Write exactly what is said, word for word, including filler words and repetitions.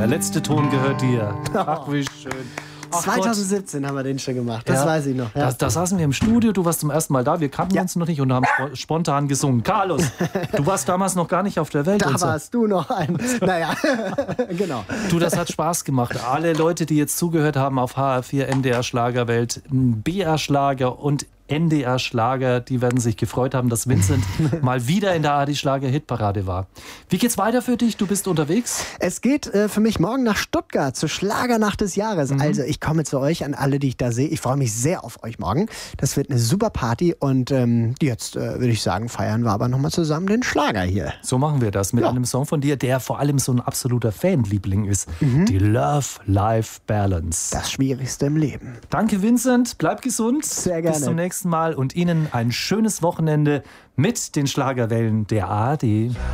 Der letzte Ton gehört dir. Ach, wie schön. Ach zweitausendsiebzehn Gott. Haben wir den schon gemacht, das ja, weiß ich noch. Ja. Da, da saßen wir im Studio, du warst zum ersten Mal da, wir kannten ja. uns noch nicht und haben sp spontan gesungen. Carlos, du warst damals noch gar nicht auf der Welt. Da so. warst du noch ein, naja, genau. Du, das hat Spaß gemacht. Alle Leute, die jetzt zugehört haben auf H R vier, N D R Schlagerwelt, B R Schlager und N D R Schlager, die werden sich gefreut haben, dass Vincent mal wieder in der Adi Schlager Hitparade war. Wie geht's weiter für dich? Du bist unterwegs? Es geht äh, für mich morgen nach Stuttgart zur Schlagernacht des Jahres. Mhm. Also ich komme zu euch, an alle, die ich da sehe. Ich freue mich sehr auf euch morgen. Das wird eine super Party und ähm, jetzt äh, würde ich sagen, feiern wir aber nochmal zusammen den Schlager hier. So machen wir das mit ja. einem Song von dir, der vor allem so ein absoluter Fanliebling ist. Mhm. Die Love-Life-Balance. Das Schwierigste im Leben. Danke Vincent, bleib gesund. Sehr gerne. Bis zum nächsten Mal und Ihnen ein schönes Wochenende mit den Schlagerwellen der A R D.